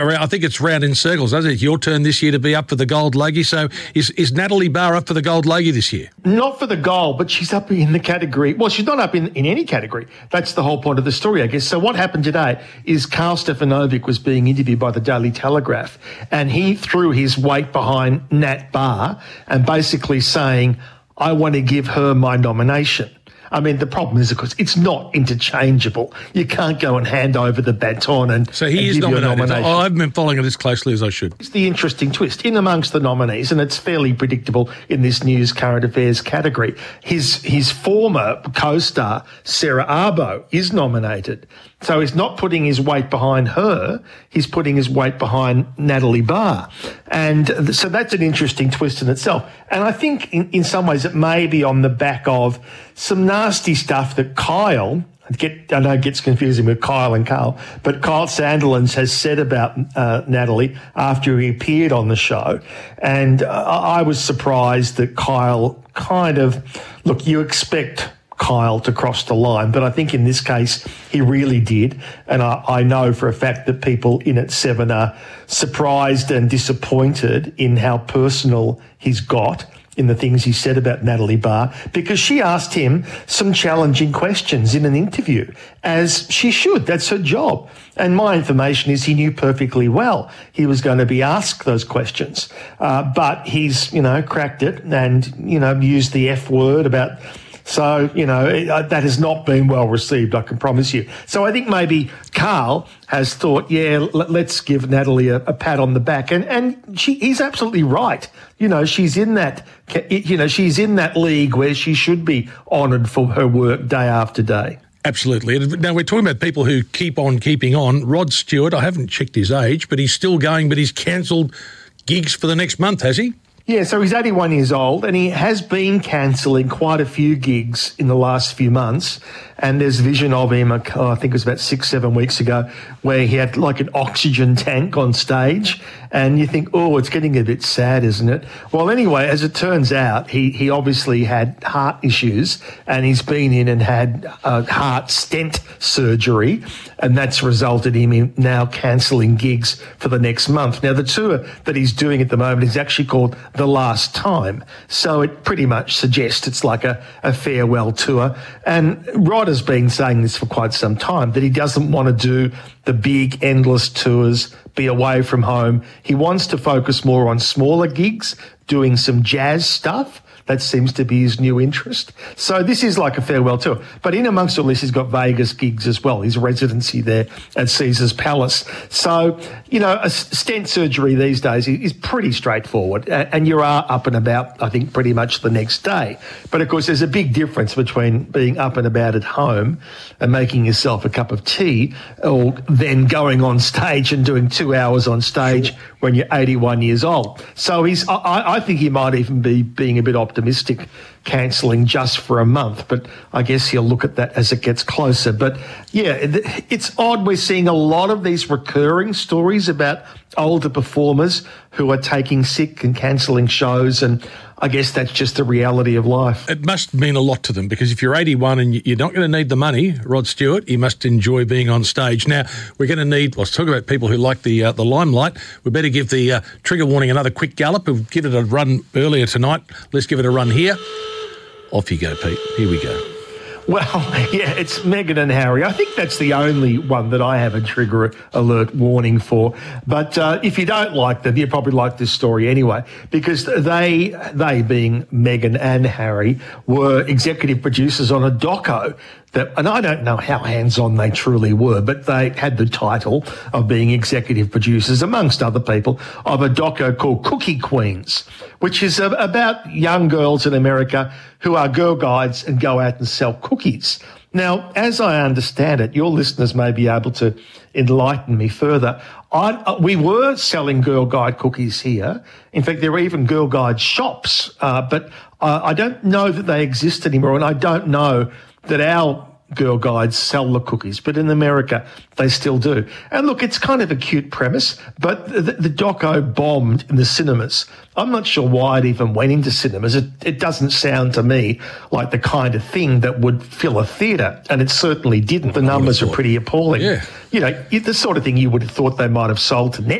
I think it's round in circles, doesn't it? Your turn this year to be up for the Gold Logie. So is Natalie Barr up for the Gold Logie this year? Not for the gold, but she's up in the category. Well, she's not up in any category. That's the whole point of the story, I guess. So what happened today is Karl Stefanovic was being interviewed by the Daily Telegraph, and he threw his weight behind Nat Barr and basically saying, I want to give her my nomination. I mean, the problem is, of course, it's not interchangeable. You can't go and hand over the baton and so he is give nominated. You a nomination. I haven't been following it as closely as I should. It's the interesting twist. In amongst the nominees, and it's fairly predictable in this news current affairs category, his former co-star, Sarah Arbo, is nominated. So he's not putting his weight behind her, he's putting his weight behind Natalie Barr. And so that's an interesting twist in itself. And I think in some ways it may be on the back of some nasty stuff that Kyle, I know it gets confusing with Kyle and Karl, but Kyle Sandilands has said about Natalie after he appeared on the show. And I was surprised that Kyle kind of, look, you expect Kyle to cross the line, but I think in this case he really did, and I know for a fact that people in at 7 are surprised and disappointed in how personal he's got in the things he said about Natalie Barr, because she asked him some challenging questions in an interview, as she should. That's her job. And my information is he knew perfectly well he was going to be asked those questions. But he's, cracked it and, used the F word about. So, that has not been well received, I can promise you. So I think maybe Karl has thought, let's give Natalie a pat on the back. And he's absolutely right. She's in that, she's in that league where she should be honoured for her work day after day. Absolutely. Now, we're talking about people who keep on keeping on. Rod Stewart, I haven't checked his age, but he's still going, but he's cancelled gigs for the next month, has he? Yeah, so he's 81 years old and he has been cancelling quite a few gigs in the last few months. And there's vision of him, I think it was about 6-7 weeks ago, where he had like an oxygen tank on stage. And you think, oh, it's getting a bit sad, isn't it? Well, anyway, as it turns out, he obviously had heart issues and he's been in and had heart stent surgery. And that's resulted in him now cancelling gigs for the next month. Now, the tour that he's doing at the moment is actually called The Last Time. So it pretty much suggests it's like a farewell tour. And Rod has been saying this for quite some time, that he doesn't want to do the big, endless tours, be away from home. He wants to focus more on smaller gigs, doing some jazz stuff. That seems to be his new interest. So this is like a farewell tour. But in amongst all this, he's got Vegas gigs as well, his residency there at Caesar's Palace. So, a stent surgery these days is pretty straightforward. And you are up and about, I think, pretty much the next day. But, of course, there's a big difference between being up and about at home and making yourself a cup of tea, or then going on stage and doing 2 hours on stage when you're 81 years old. So I think he might even be being a bit optimistic, cancelling just for a month, but I guess he'll look at that as it gets closer. But yeah, it's odd. We're seeing a lot of these recurring stories about older performers who are taking sick and cancelling shows, and I guess that's just the reality of life. It must mean a lot to them, because if you're 81 and you're not going to need the money, Rod Stewart, you must enjoy being on stage. Now, we're going to need, let's talk about people who like the limelight. We better give the trigger warning another quick gallop. We've given it a run earlier tonight. Let's give it a run here. Off you go, Pete. Here we go. Well, yeah, it's Meghan and Harry. I think that's the only one that I have a trigger alert warning for. But if you don't like them, you probably like this story anyway, because they being Meghan and Harry, were executive producers on a doco and I don't know how hands-on they truly were, but they had the title of being executive producers, amongst other people, of a doco called Cookie Queens, which is about young girls in America who are girl guides and go out and sell cookies. Now, as I understand it, your listeners may be able to enlighten me further. We were selling Girl Guide cookies here. In fact, there are even Girl Guide shops, but I don't know that they exist anymore, and I don't know that our Girl Guides sell the cookies, but in America they still do. And look, it's kind of a cute premise, but the doco bombed in the cinemas. I'm not sure why it even went into cinemas. It doesn't sound to me like the kind of thing that would fill a theatre, and it certainly didn't. The numbers are pretty appalling. Yeah. You know, the sort of thing you would have thought they might have sold to Netflix